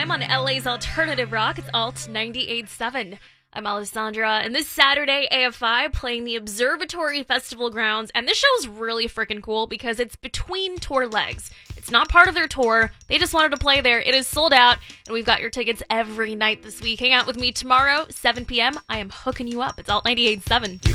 time on LA's Alternative Rock. It's Alt 98.7. I'm Alessandra, and this Saturday, AFI playing the Observatory Festival grounds, and this show's really freaking cool because it's between tour legs. It's not part of their tour. They just wanted to play there. It is sold out, and we've got your tickets every night this week. Hang out with me tomorrow, 7 p.m. I am hooking you up. It's Alt 98.7.